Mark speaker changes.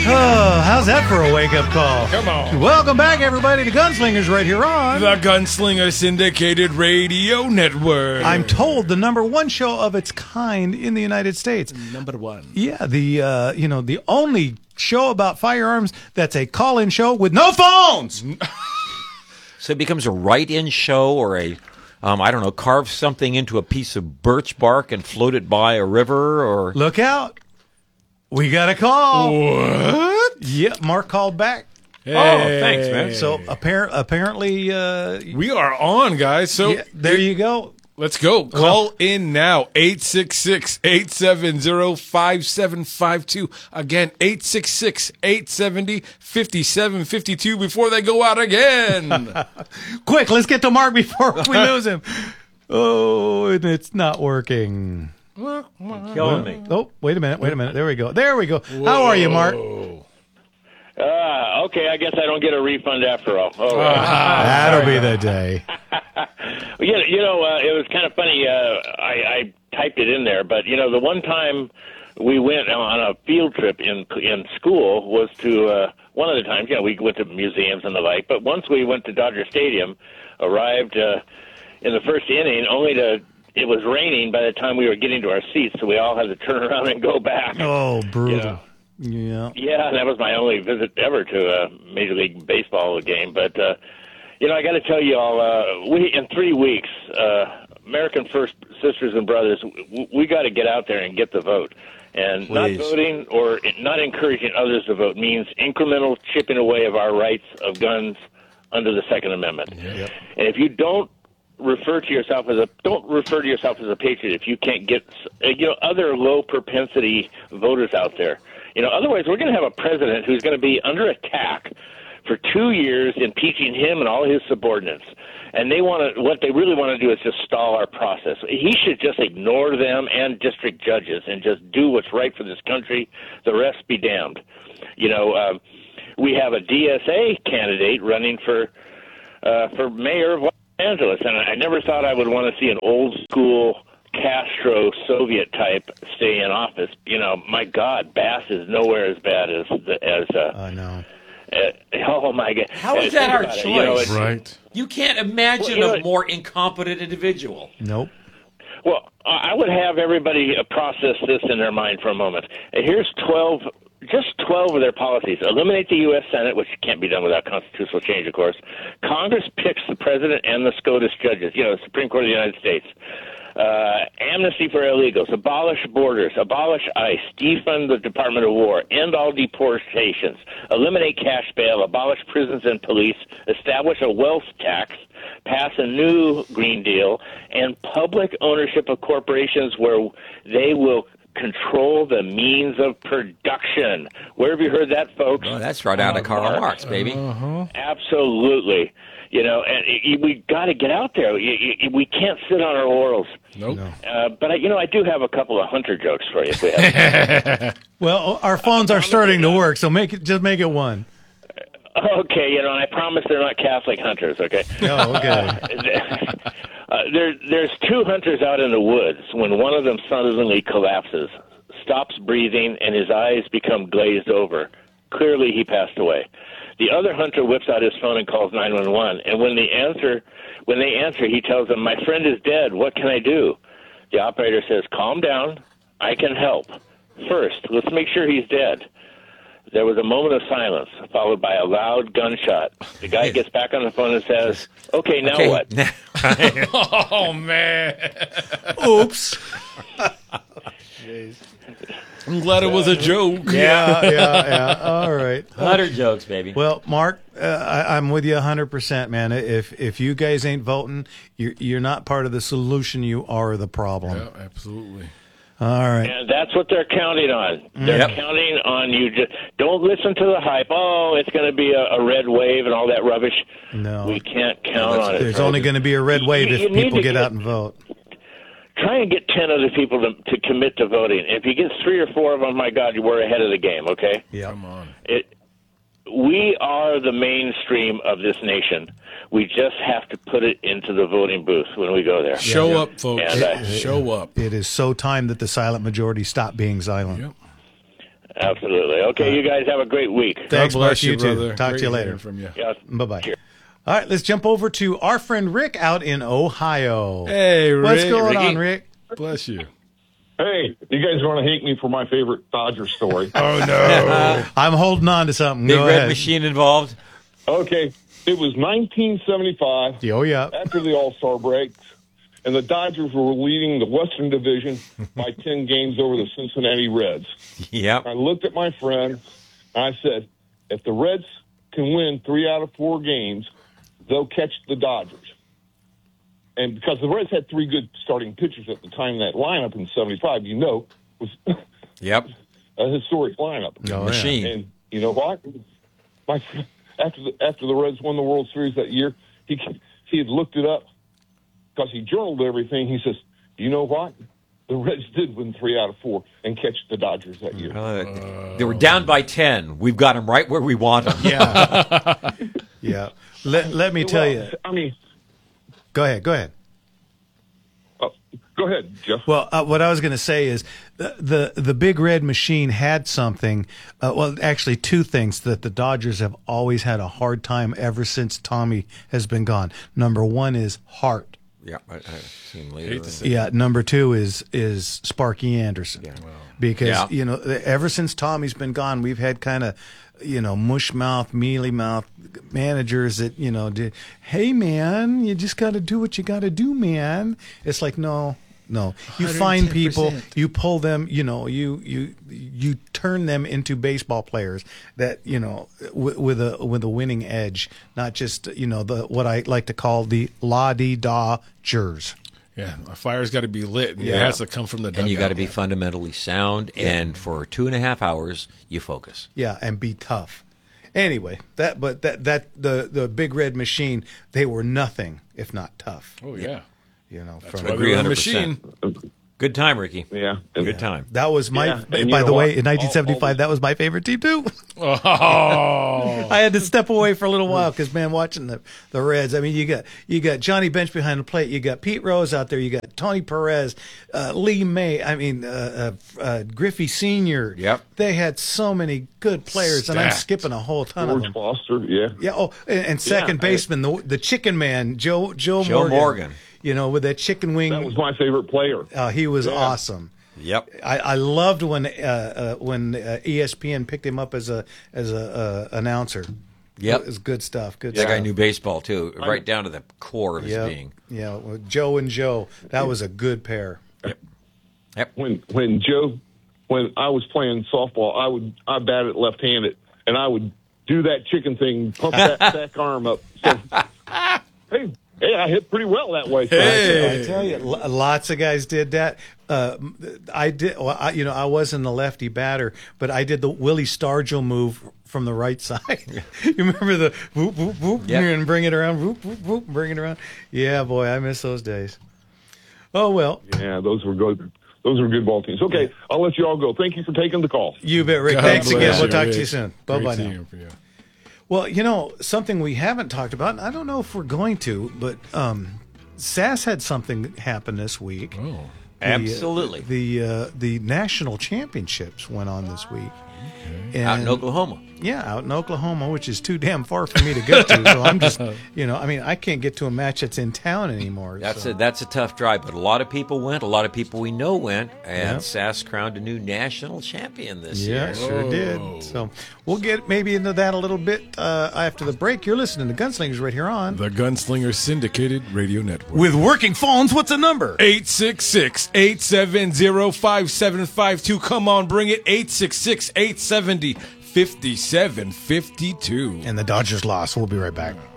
Speaker 1: Oh, how's that for a wake-up call?
Speaker 2: Come on.
Speaker 1: Welcome back, everybody, to Gunslingers right here on
Speaker 2: The Gunslinger Syndicated Radio Network.
Speaker 1: I'm told the number one show of its kind in the United States.
Speaker 2: Number one.
Speaker 1: Yeah, the only show about firearms that's a call-in show with no phones.
Speaker 3: So it becomes a write-in show or carve something into a piece of birch bark and float it by a river or...
Speaker 1: Look out. We got a call.
Speaker 2: What?
Speaker 1: Yep, Mark called back.
Speaker 2: Hey.
Speaker 3: Oh, thanks, man.
Speaker 1: So apparently...
Speaker 2: we are on, guys. So
Speaker 1: yeah, there you go.
Speaker 2: Let's go. Call in now. 866-870-5752. Again, 866-870-5752 before they go out again.
Speaker 1: Quick, let's get to Mark before we lose him. Oh, and it's not working.
Speaker 3: Killing me.
Speaker 1: Oh, wait a minute. There we go. How are you, Mark?
Speaker 4: Okay, I guess I don't get a refund after all. Oh,
Speaker 1: That'll be the day.
Speaker 4: It was kind of funny. I typed it in there, but, the one time we went on a field trip in school was to one of the times, we went to museums and the like, but once we went to Dodger Stadium, arrived in the first inning, it was raining by the time we were getting to our seats, so we all had to turn around and go back.
Speaker 1: Oh, brutal. Yeah.
Speaker 4: Yeah, that was my only visit ever to a Major League Baseball game. But, I got to tell you all, in 3 weeks, American First Sisters and Brothers, we got to get out there and get the vote. And not voting or not encouraging others to vote means incremental chipping away of our rights of guns under the Second Amendment.
Speaker 1: Yep.
Speaker 4: And if you don't refer to yourself as a patriot if you can't get other low propensity voters out there. Otherwise we're going to have a president who's going to be under attack for 2 years, impeaching him and all his subordinates. And what they really want to do is just stall our process. He should just ignore them and district judges and just do what's right for this country. The rest be damned. We have a DSA candidate running for mayor of Los Angeles, and I never thought I would want to see an old school Castro Soviet type stay in office. My God, Bass is nowhere as bad as
Speaker 1: I know.
Speaker 4: Oh my God!
Speaker 3: How is that our choice?
Speaker 2: Right.
Speaker 3: You can't imagine a more incompetent individual.
Speaker 1: Nope.
Speaker 4: Well, I would have everybody process this in their mind for a moment. Here's 12 of their policies. Eliminate the U.S. Senate, which can't be done without constitutional change, of course. Congress picks the president and the SCOTUS judges, the Supreme Court of the United States. Amnesty for illegals, abolish borders, abolish ICE, defund the Department of War, end all deportations, eliminate cash bail, abolish prisons and police, establish a wealth tax, pass a new Green Deal, and public ownership of corporations where they will control the means of production. Where have you heard that, folks?
Speaker 3: Oh, that's right out of Karl Marx, baby.
Speaker 4: Absolutely. And we got to get out there. We can't sit on our laurels.
Speaker 2: Nope.
Speaker 4: But I do have a couple of hunter jokes for you. If we have
Speaker 1: Well, our phones are starting to work, so make it one.
Speaker 4: Okay, and I promise they're not Catholic hunters. Okay.
Speaker 1: Oh, okay.
Speaker 4: There's two hunters out in the woods when one of them suddenly collapses, stops breathing, and his eyes become glazed over. Clearly, he passed away. The other hunter whips out his phone and calls 911, and when they answer, he tells them, "My friend is dead. What can I do?" The operator says, "Calm down. I can help. First, let's make sure he's dead." There was a moment of silence, followed by a loud gunshot. The guy gets back on the phone and says, "Okay, now what?"
Speaker 2: Oh, man.
Speaker 1: Oops.
Speaker 2: I'm glad it was a joke.
Speaker 1: Yeah. All right.
Speaker 3: 100 jokes, baby.
Speaker 1: Well, Mark, I'm with you 100%, man. If you guys ain't voting, you're not part of the solution. You are the problem.
Speaker 2: Yeah, absolutely.
Speaker 1: All right.
Speaker 4: And that's what they're counting on. They're counting on you. Just don't listen to the hype. Oh, it's going to be a red wave and all that rubbish.
Speaker 1: No.
Speaker 4: We can't count on it.
Speaker 1: There's only going to be a red wave if people get out and vote.
Speaker 4: Try and get 10 other people to commit to voting. If you get 3 or 4 of them, my God, we're ahead of the game, okay?
Speaker 1: Yeah.
Speaker 2: Come on.
Speaker 4: We are the mainstream of this nation. We just have to put it into the voting booth when we go there.
Speaker 2: Show up, folks.
Speaker 4: And,
Speaker 2: Show up.
Speaker 1: It is so time that the silent majority stop being silent.
Speaker 2: Yep.
Speaker 4: Absolutely. Okay, you guys have a great week.
Speaker 1: Thanks,
Speaker 2: God
Speaker 1: Mark.
Speaker 2: bless
Speaker 1: You too.
Speaker 2: brother.
Speaker 1: Talk
Speaker 2: Great
Speaker 1: to you later.
Speaker 2: hearing From you.
Speaker 4: Yeah.
Speaker 1: Bye-bye.
Speaker 4: Cheers.
Speaker 1: All right, let's jump over to our friend Rick out in Ohio.
Speaker 2: Hey, Rick.
Speaker 1: What's going
Speaker 3: Ricky.
Speaker 1: on, Rick?
Speaker 2: Bless you.
Speaker 5: Hey, you guys are going to hate me for my favorite Dodger story.
Speaker 2: Oh, no.
Speaker 1: I'm holding on to something.
Speaker 3: Big
Speaker 1: Go
Speaker 3: red
Speaker 1: ahead.
Speaker 3: machine involved.
Speaker 5: Okay, it was 1975
Speaker 1: Oh, yeah.
Speaker 5: after the All-Star break, and the Dodgers were leading the Western Division by 10 games over the Cincinnati Reds.
Speaker 3: Yep.
Speaker 5: I looked at my friend, and I said, if the Reds can win 3 out of 4 games, they'll catch the Dodgers. And because the Reds had 3 good starting pitchers at the time, that lineup in 75, was
Speaker 3: Yep.
Speaker 5: a historic lineup.
Speaker 1: Oh, yeah.
Speaker 3: Machine.
Speaker 5: And you know what? After the Reds won the World Series that year, he had looked it up because he journaled everything. He says, "You know what? The Reds did win 3 out of 4 and catch the Dodgers that year."
Speaker 3: They were down by 10. We've got them right where we want them.
Speaker 1: Yeah. Yeah. Let me tell
Speaker 5: Well,
Speaker 1: you.
Speaker 5: I mean,
Speaker 1: Go ahead.
Speaker 5: go ahead, Jeff.
Speaker 1: Well, what I was going to say is the Big Red Machine had something. Well, actually, 2 things that the Dodgers have always had a hard time ever since Tommy has been gone. Number 1 is heart.
Speaker 3: Yeah, I see him later.
Speaker 1: Yeah. Number 2 is Sparky Anderson.
Speaker 3: Yeah.
Speaker 1: Because
Speaker 3: Yeah.
Speaker 1: you know, ever since Tommy's been gone, we've had kind of, you know, mush mouth, mealy mouth managers that, you know, hey man, you just got to do what you got to do, man. It's like no. You find people, you pull them, you know, you turn them into baseball players that, you know, with a winning edge, not just, you know, the what I like to call the la-di-da-jers.
Speaker 2: Yeah, a fire's got to be lit. And It
Speaker 1: Yeah.
Speaker 2: has to come from the dugout.
Speaker 3: And you got to be fundamentally sound. And for 2.5 hours, you focus.
Speaker 1: Yeah, and be tough. Anyway, the Big Red Machine, they were nothing if not tough.
Speaker 2: Oh, yeah.
Speaker 1: You know,
Speaker 2: That's
Speaker 1: from
Speaker 2: why
Speaker 3: Agree
Speaker 2: they're a
Speaker 3: 100%.
Speaker 2: machine.
Speaker 3: Good time, Ricky.
Speaker 5: Yeah.
Speaker 3: Good time.
Speaker 1: that was my.
Speaker 5: Yeah, and
Speaker 1: By
Speaker 5: you
Speaker 1: the
Speaker 5: know
Speaker 1: way,
Speaker 5: what?
Speaker 1: in 1975, that was my favorite team too.
Speaker 2: Oh.
Speaker 1: I had to step away for a little while because, man, watching the Reds. I mean, you got Johnny Bench behind the plate. You got Pete Rose out there. You got Tony Perez, Lee May. I mean, Griffey Sr.
Speaker 3: Yep.
Speaker 1: They had so many good players, and I'm
Speaker 2: Stacked.
Speaker 1: skipping a whole ton of
Speaker 5: George
Speaker 1: them.
Speaker 5: Foster, yeah.
Speaker 1: Yeah. Oh, and second
Speaker 5: Yeah,
Speaker 1: baseman, the Chicken Man, Joe
Speaker 3: Morgan.
Speaker 1: You know, with that chicken wing.
Speaker 5: That was my favorite player.
Speaker 1: He was awesome.
Speaker 3: Yep.
Speaker 1: I loved when ESPN picked him up as a announcer.
Speaker 3: Yep.
Speaker 1: It was good stuff. Good
Speaker 3: That
Speaker 1: stuff.
Speaker 3: guy knew baseball, too, right down to the core of his
Speaker 1: Yep.
Speaker 3: being.
Speaker 1: Yeah, well, Joe and Joe. That was a good pair.
Speaker 5: When I was playing softball, I batted left-handed, and I would do that chicken thing, pump that back arm up. So, hey, I hit pretty well that way. So
Speaker 1: I tell you, lots of guys did that. I did. Well, I wasn't a lefty batter, but I did the Willie Stargell move from the right side. You remember the whoop whoop whoop
Speaker 3: Yep.
Speaker 1: and bring it around, whoop whoop whoop, bring it around. Yeah, boy, I miss those days. Oh well,
Speaker 5: yeah, those were good. Those were good ball teams. Okay, I'll let you all go. Thank you for taking the call.
Speaker 1: you bet, Rick.
Speaker 2: God
Speaker 1: Thanks
Speaker 2: bless
Speaker 1: again. We'll
Speaker 2: you,
Speaker 1: talk to
Speaker 2: Rick.
Speaker 1: you soon. Bye bye
Speaker 2: Great
Speaker 1: now.
Speaker 2: team for you.
Speaker 1: Well, you know, something we haven't talked about, and I don't know if we're going to, but SAS had something happen this week.
Speaker 2: Oh.
Speaker 3: Absolutely.
Speaker 1: The national championships went on this week. And,
Speaker 3: Out in Oklahoma.
Speaker 1: Yeah, out in Oklahoma, which is too damn far for me to go to. So I'm just, I can't get to a match that's in town anymore.
Speaker 3: That's a tough drive, but a lot of people went. A lot of people we know went, and
Speaker 1: Yep.
Speaker 3: SAS crowned a new national champion this
Speaker 1: Yeah,
Speaker 3: year.
Speaker 1: sure did. So we'll get maybe into that a little bit after the break. You're listening to Gunslingers right here on
Speaker 2: The Gunslinger Syndicated Radio Network.
Speaker 1: With Working Phones. What's the number?
Speaker 2: 866-870-5752. Come on, bring it. 866-870-5752.
Speaker 1: And the Dodgers lost. We'll be right back.